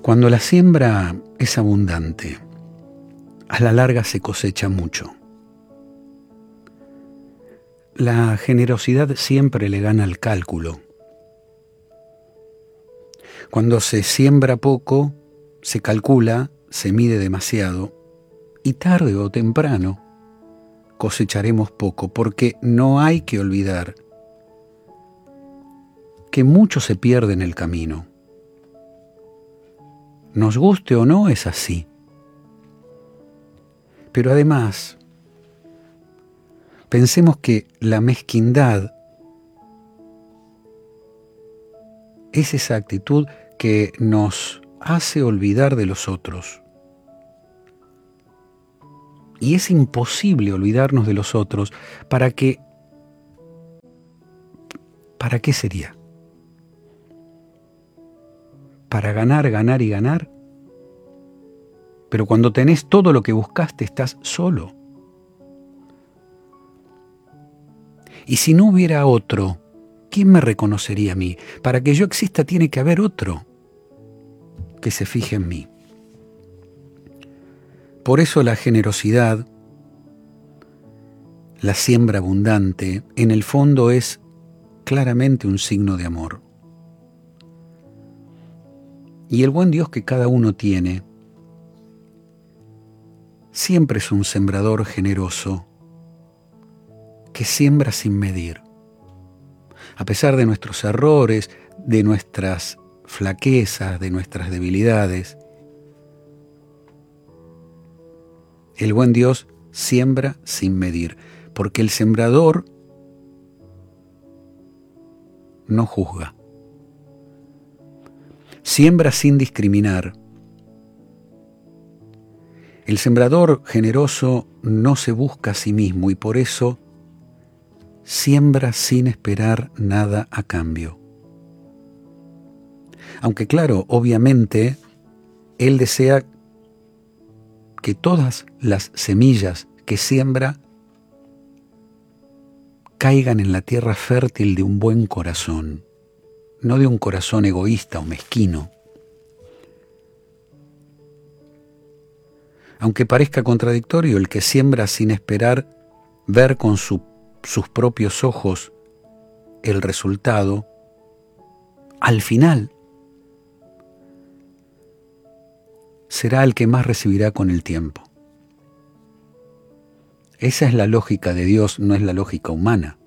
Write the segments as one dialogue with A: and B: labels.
A: Cuando la siembra es abundante, a la larga se cosecha mucho. La generosidad siempre le gana al cálculo. Cuando se siembra poco, se calcula, se mide demasiado, y tarde o temprano cosecharemos poco, porque no hay que olvidar que mucho se pierde en el camino. Nos guste o no, es así. Pero además, pensemos que la mezquindad es esa actitud que nos hace olvidar de los otros. Y es imposible olvidarnos de los otros. ¿Para qué sería? ¿Para ganar, ganar y ganar? Pero cuando tenés todo lo que buscaste, estás solo. Y si no hubiera otro, ¿quién me reconocería a mí? Para que yo exista tiene que haber otro que se fije en mí. Por eso la generosidad, la siembra abundante, en el fondo es claramente un signo de amor. Y el buen Dios que cada uno tiene siempre es un sembrador generoso que siembra sin medir. A pesar de nuestros errores, de nuestras flaquezas, de nuestras debilidades, el buen Dios siembra sin medir, porque el sembrador no juzga. Siembra sin discriminar. El sembrador generoso no se busca a sí mismo y por eso siembra sin esperar nada a cambio. Aunque claro, obviamente, él desea que todas las semillas que siembra caigan en la tierra fértil de un buen corazón, no de un corazón egoísta o mezquino. Aunque parezca contradictorio, el que siembra sin esperar ver con sus propios ojos el resultado, al final será el que más recibirá con el tiempo. Esa es la lógica de Dios, no es la lógica humana.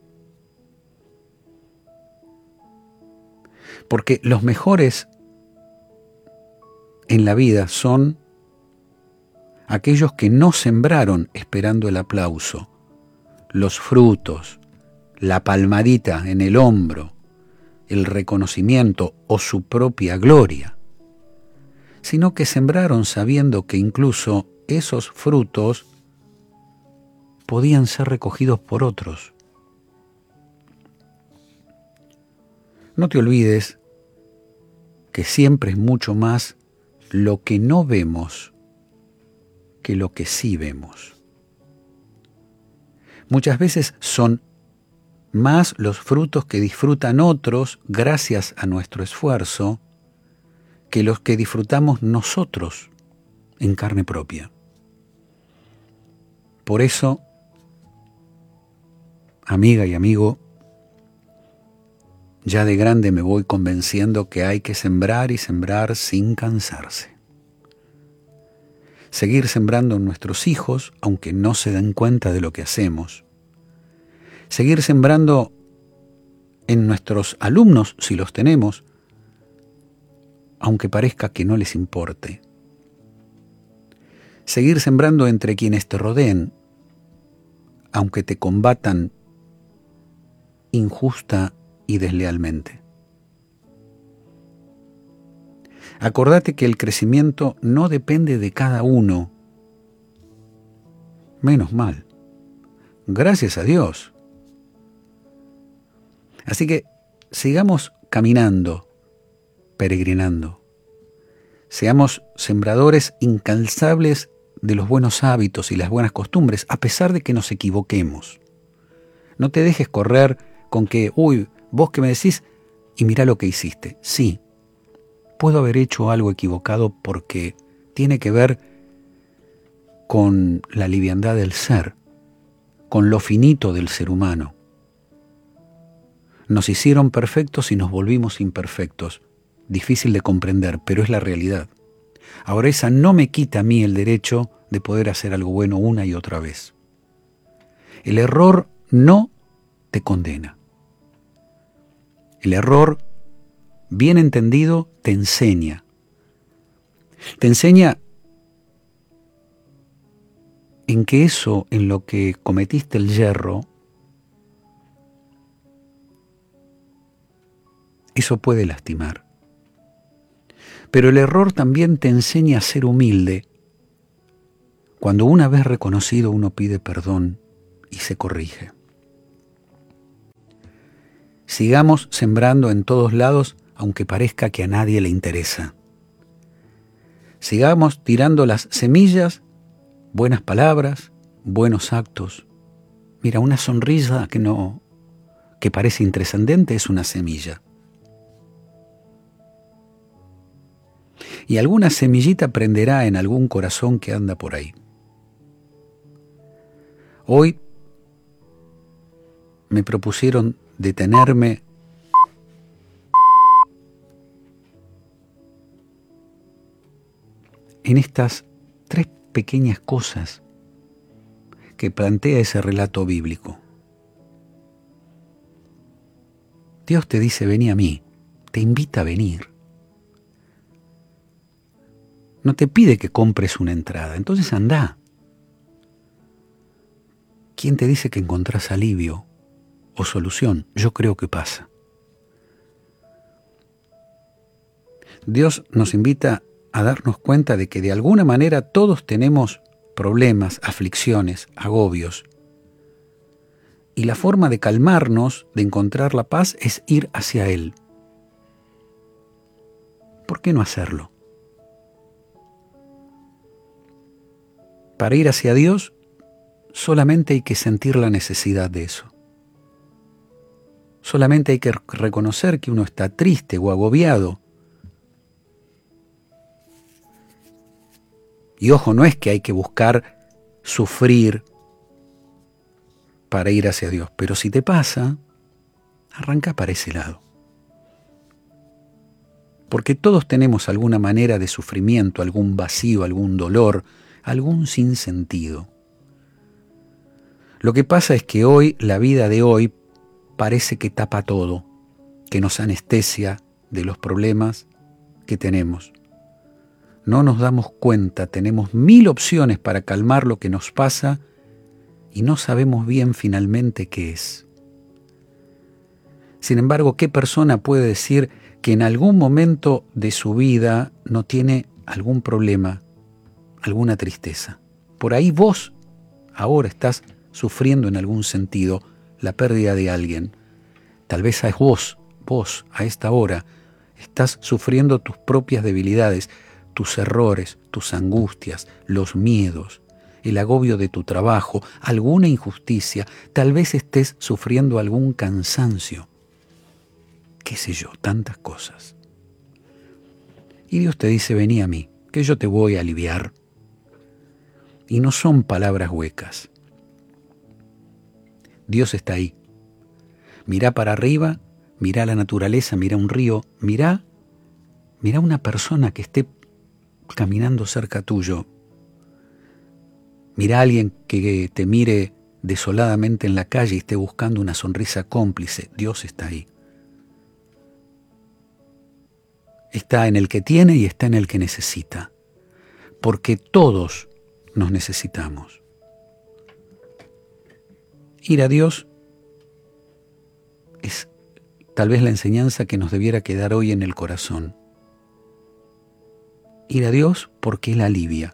A: Porque los mejores en la vida son aquellos que no sembraron esperando el aplauso, los frutos, la palmadita en el hombro, el reconocimiento o su propia gloria, sino que sembraron sabiendo que incluso esos frutos podían ser recogidos por otros. No te olvides que siempre es mucho más lo que no vemos que lo que sí vemos. Muchas veces son más los frutos que disfrutan otros gracias a nuestro esfuerzo que los que disfrutamos nosotros en carne propia. Por eso, amiga y amigo, ya de grande me voy convenciendo que hay que sembrar y sembrar sin cansarse. Seguir sembrando en nuestros hijos, aunque no se den cuenta de lo que hacemos. Seguir sembrando en nuestros alumnos, si los tenemos, aunque parezca que no les importe. Seguir sembrando entre quienes te rodeen, aunque te combatan injusta y deslealmente. Acordate que el crecimiento no depende de cada uno. Menos mal. Gracias a Dios. Así que sigamos caminando, peregrinando. Seamos sembradores incansables de los buenos hábitos y las buenas costumbres, a pesar de que nos equivoquemos. No te dejes correr con que, vos que me decís, y mirá lo que hiciste. Sí, puedo haber hecho algo equivocado porque tiene que ver con la liviandad del ser, con lo finito del ser humano. Nos hicieron perfectos y nos volvimos imperfectos. Difícil de comprender, pero es la realidad. Ahora esa no me quita a mí el derecho de poder hacer algo bueno una y otra vez. El error no te condena. El error, bien entendido, te enseña. Te enseña en que eso en lo que cometiste el yerro, eso puede lastimar. Pero el error también te enseña a ser humilde. Cuando una vez reconocido uno pide perdón y se corrige. Sigamos sembrando en todos lados, aunque parezca que a nadie le interesa. Sigamos tirando las semillas, buenas palabras, buenos actos. Mira, una sonrisa que parece intrascendente es una semilla. Y alguna semillita prenderá en algún corazón que anda por ahí. Hoy me propusieron detenerme en estas 3 pequeñas cosas que plantea ese relato bíblico. Dios te dice, vení a mí, te invita a venir. No te pide que compres una entrada, entonces andá. ¿Quién te dice que encontrás alivio o solución? Yo creo que pasa. Dios nos invita a darnos cuenta de que de alguna manera todos tenemos problemas, aflicciones, agobios. Y la forma de calmarnos, de encontrar la paz, es ir hacia Él. ¿Por qué no hacerlo? Para ir hacia Dios, solamente hay que sentir la necesidad de eso. Solamente hay que reconocer que uno está triste o agobiado. Y ojo, no es que hay que buscar sufrir para ir hacia Dios, pero si te pasa, arranca para ese lado. Porque todos tenemos alguna manera de sufrimiento, algún vacío, algún dolor, algún sinsentido. Lo que pasa es que hoy, la vida de hoy, parece que tapa todo, que nos anestesia de los problemas que tenemos. No nos damos cuenta, tenemos 1000 opciones para calmar lo que nos pasa y no sabemos bien finalmente qué es. Sin embargo, ¿qué persona puede decir que en algún momento de su vida no tiene algún problema, alguna tristeza? Por ahí vos ahora estás sufriendo en algún sentido la pérdida de alguien. Tal vez vos a esta hora estás sufriendo tus propias debilidades, tus errores, tus angustias, los miedos, el agobio de tu trabajo, alguna injusticia. Tal vez estés sufriendo algún cansancio. Qué sé yo, tantas cosas. Y Dios te dice, vení a mí, que yo te voy a aliviar. Y no son palabras huecas. Dios está ahí. Mirá para arriba, mirá la naturaleza, mirá un río, mirá una persona que esté caminando cerca tuyo. Mirá a alguien que te mire desoladamente en la calle y esté buscando una sonrisa cómplice. Dios está ahí. Está en el que tiene y está en el que necesita. Porque todos nos necesitamos. Ir a Dios es tal vez la enseñanza que nos debiera quedar hoy en el corazón. Ir a Dios porque Él alivia.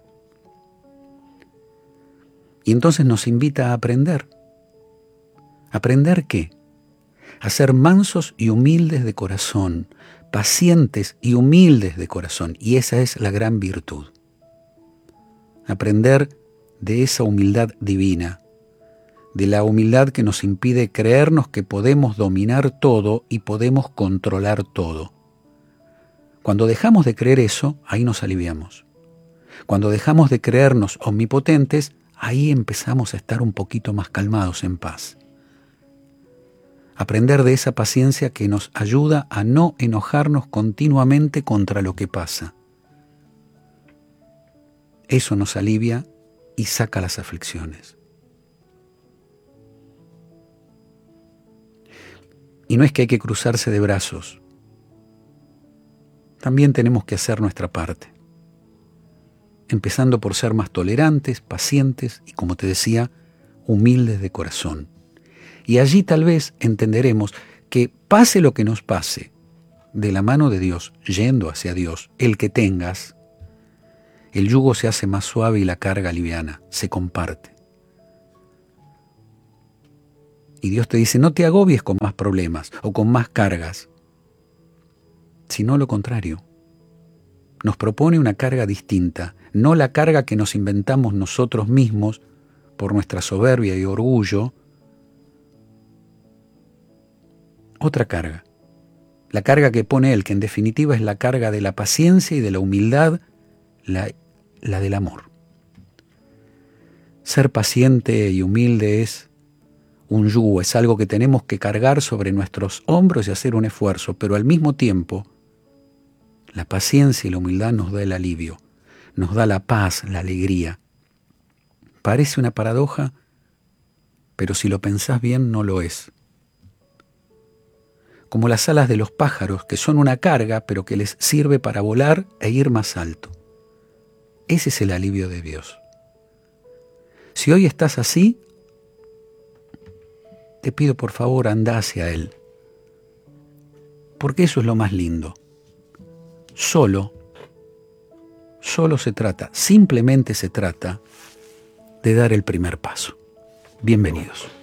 A: Y entonces nos invita a aprender. ¿Aprender qué? A ser mansos y humildes de corazón, pacientes y humildes de corazón. Y esa es la gran virtud. Aprender de esa humildad divina, de la humildad que nos impide creernos que podemos dominar todo y podemos controlar todo. Cuando dejamos de creer eso, ahí nos aliviamos. Cuando dejamos de creernos omnipotentes, ahí empezamos a estar un poquito más calmados, en paz. Aprender de esa paciencia que nos ayuda a no enojarnos continuamente contra lo que pasa. Eso nos alivia y saca las aflicciones. Y no es que hay que cruzarse de brazos. También tenemos que hacer nuestra parte. Empezando por ser más tolerantes, pacientes y, como te decía, humildes de corazón. Y allí tal vez entenderemos que pase lo que nos pase, de la mano de Dios, yendo hacia Dios, el que tengas, el yugo se hace más suave y la carga liviana, se comparte. Y Dios te dice, no te agobies con más problemas o con más cargas, sino lo contrario. Nos propone una carga distinta, no la carga que nos inventamos nosotros mismos por nuestra soberbia y orgullo. Otra carga, la carga que pone Él, que en definitiva es la carga de la paciencia y de la humildad, la del amor. Ser paciente y humilde es un yugo, es algo que tenemos que cargar sobre nuestros hombros y hacer un esfuerzo, pero al mismo tiempo, la paciencia y la humildad nos da el alivio, nos da la paz, la alegría. Parece una paradoja, pero si lo pensás bien no lo es. Como las alas de los pájaros, que son una carga, pero que les sirve para volar e ir más alto. Ese es el alivio de Dios. Si hoy estás así, te pido por favor anda hacia Él, porque eso es lo más lindo. Solo se trata, simplemente se trata de dar el primer paso. Bienvenidos.